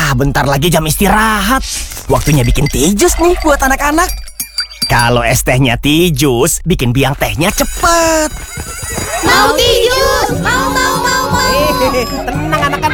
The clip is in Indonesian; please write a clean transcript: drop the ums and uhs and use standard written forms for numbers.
bentar lagi jam istirahat. Waktunya bikin teh jus nih buat anak-anak. Kalau es tehnya teh jus, bikin biang tehnya cepet. Mau teh jus, mau. Tenang anak-anak.